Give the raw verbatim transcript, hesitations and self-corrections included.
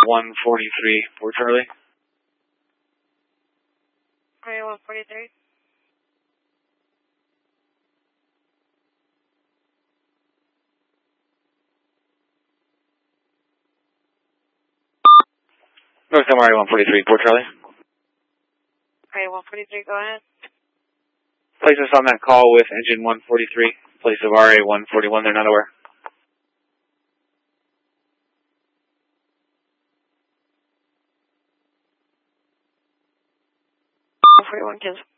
one forty-three, Port Charlie. R A one forty-three. North M R A one forty-three, Port Charlie. R A one forty-three, go ahead. Place us on that call with engine one forty-three, place of R A one forty-one, they're not aware. one forty-one, kids.